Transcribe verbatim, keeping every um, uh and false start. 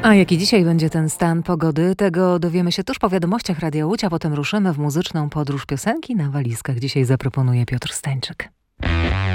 A jaki dzisiaj będzie ten stan pogody, tego dowiemy się tuż po wiadomościach Radia Łódź, a potem ruszymy w muzyczną podróż piosenki na walizkach. Dzisiaj zaproponuje Piotr Stańczyk.